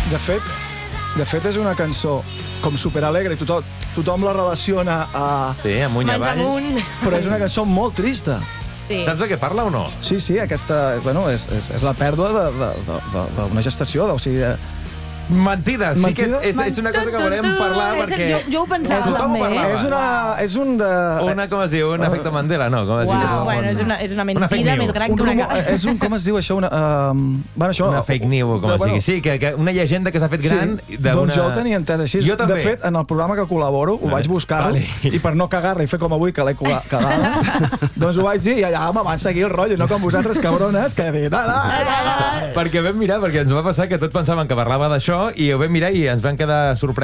De fet, és una cançó com superalegre, tothom la relaciona a... Sí, amunt i avall. Però és una cançó molt trista. Sí. Saps de què parla o no? Sí, aquesta... Bueno, és la pèrdua d'una gestació, o sigui... Mentida, sí que és una cosa que volem parlar perquè... Jo ho pensava també. És un de... Com es diu? Un efecte Mandela, no? Bueno, és una mentida més gran que una cara. És un... Com es diu això? Una fake news, com es digui. Sí, que una llegenda que s'ha fet gran... Doncs jo ho tenia entès així. De fet, en el programa que col·laboro, ho vaig buscar-ho, i per no cagar-la i fer com avui, que l'he cagada, doncs ho vaig dir, i allà me van seguir el rotllo, no com vosaltres, cabrones, que he dit... Perquè vam mirar, perquè ens va passar que tots pensaven que parlava d'això, i ho vam mirar i ens van quedar sorpresos